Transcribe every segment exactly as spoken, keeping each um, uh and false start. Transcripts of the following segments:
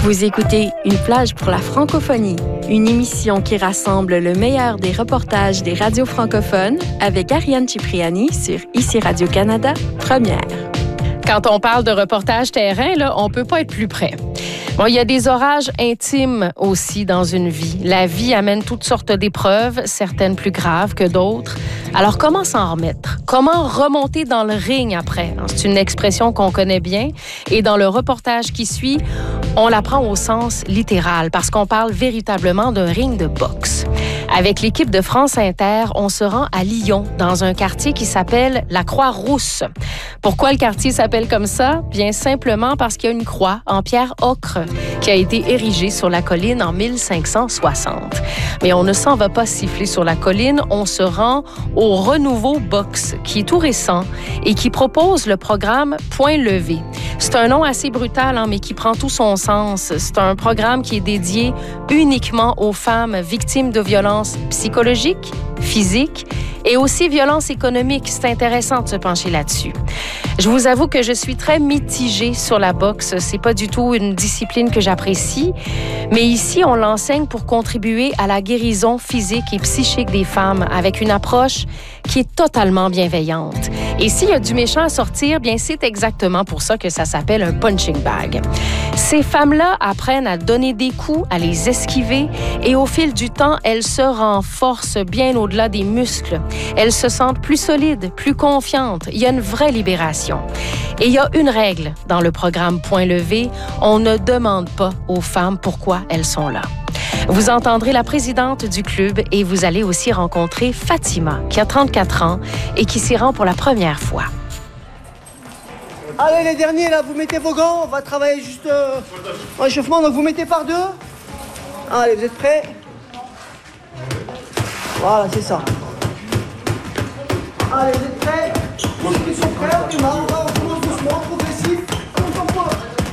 Vous écoutez Une plage pour la francophonie, une émission qui rassemble le meilleur des reportages des radios francophones avec Ariane Cipriani sur Ici Radio-Canada, Première. Quand on parle de reportage terrain, là, on peut pas être plus près. Bon, il y a des orages intimes aussi dans une vie. La vie amène toutes sortes d'épreuves, certaines plus graves que d'autres. Alors, comment s'en remettre? Comment remonter dans le ring après? C'est une expression qu'on connaît bien. Et dans le reportage qui suit, on la prend au sens littéral parce qu'on parle véritablement d'un ring de boxe. Avec l'équipe de France Inter, on se rend à Lyon, dans un quartier qui s'appelle la Croix-Rousse. Pourquoi le quartier s'appelle comme ça? Bien simplement parce qu'il y a une croix en pierre ocre qui a été érigée sur la colline en mille cinq cent soixante. Mais on ne s'en va pas siffler sur la colline, on se rend au Renouveau Boxe, qui est tout récent et qui propose le programme Point levé. C'est un nom assez brutal, hein, mais qui prend tout son sens. C'est un programme qui est dédié uniquement aux femmes victimes de violences psychologiques, physiques et aussi violences économiques. C'est intéressant de se pencher là-dessus. Je vous avoue que je suis très mitigée sur la boxe. C'est pas du tout une discipline que j'apprécie, mais ici, on l'enseigne pour contribuer à la guérison physique et psychique des femmes avec une approche qui est totalement bienveillante. Et s'il y a du méchant à sortir, bien c'est exactement pour ça que ça s'appelle un punching bag. Ces femmes-là apprennent à donner des coups, à les esquiver, et au fil du temps, elles se renforcent bien au-delà des muscles. Elles se sentent plus solides, plus confiantes. Il y a une vraie libération. Et il y a une règle dans le programme Point levé, on ne demande pas aux femmes pourquoi elles sont là. Vous entendrez la présidente du club et vous allez aussi rencontrer Fatima, qui a trente-quatre ans et qui s'y rend pour la première fois. Allez, les derniers, là, vous mettez vos gants, on va travailler juste euh, en échauffement, donc vous mettez par deux. Allez, vous êtes prêts? Voilà, c'est ça. Allez, vous êtes prêts? Ceux qui sont prêts, on démarre, on va, on commence doucement, progressif, comme comme quoi.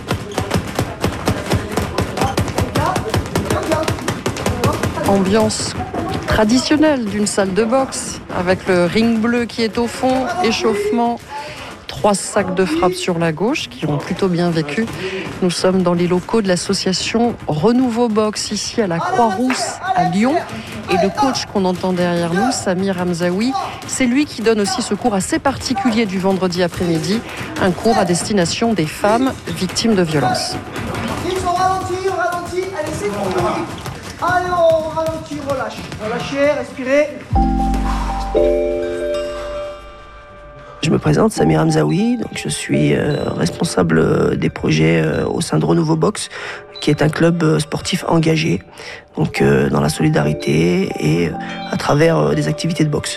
Ambiance traditionnelle d'une salle de boxe, avec le ring bleu qui est au fond, échauffement, trois sacs de frappe sur la gauche qui ont plutôt bien vécu. Nous sommes dans les locaux de l'association Renouveau Boxe, ici à la Croix-Rousse à Lyon. Et le coach qu'on entend derrière nous, Samir Hamzaoui, c'est lui qui donne aussi ce cours assez particulier du vendredi après-midi, un cours à destination des femmes victimes de violences. On ralentit, on ralentit, allez, c'est bon. Allez, on ralentit, relâche. Relâchez, respirez. Je me présente, Samir Hamzaoui, donc je suis euh, responsable des projets euh, au sein de Renouveau Boxe, qui est un club sportif engagé, donc euh, dans la solidarité et euh, à travers euh, des activités de boxe.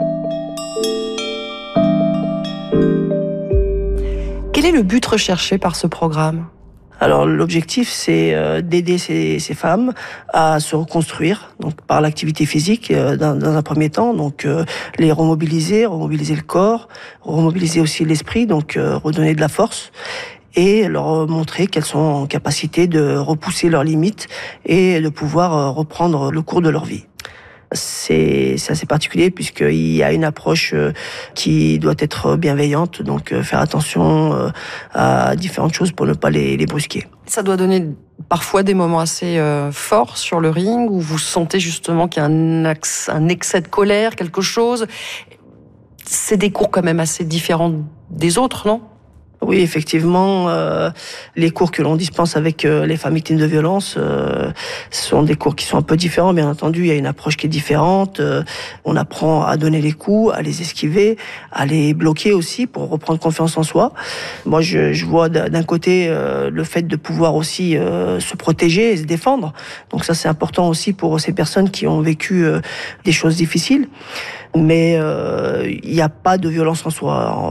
Quel est le but recherché par ce programme ? Alors l'objectif, c'est euh, d'aider ces, ces femmes à se reconstruire, donc par l'activité physique euh, dans, dans un premier temps, donc euh, les remobiliser, remobiliser le corps, remobiliser aussi l'esprit, donc euh, redonner de la force et leur montrer qu'elles sont en capacité de repousser leurs limites et de pouvoir euh, reprendre le cours de leur vie. C'est, c'est assez particulier puisqu'il y a une approche qui doit être bienveillante, donc faire attention à différentes choses pour ne pas les, les brusquer. Ça doit donner parfois des moments assez euh, forts sur le ring où vous sentez justement qu'il y a un, axe, un excès de colère, quelque chose. C'est des cours quand même assez différents des autres, non ? Oui, effectivement, euh, les cours que l'on dispense avec euh, les femmes victimes de violences, euh, ce sont des cours qui sont un peu différents, bien entendu. Il y a une approche qui est différente. Euh, on apprend à donner les coups, à les esquiver, à les bloquer aussi pour reprendre confiance en soi. Moi, je, je vois d'un côté euh, le fait de pouvoir aussi euh, se protéger et se défendre. Donc ça, c'est important aussi pour ces personnes qui ont vécu euh, des choses difficiles. Mais il euh, n'y a pas de violence en soi.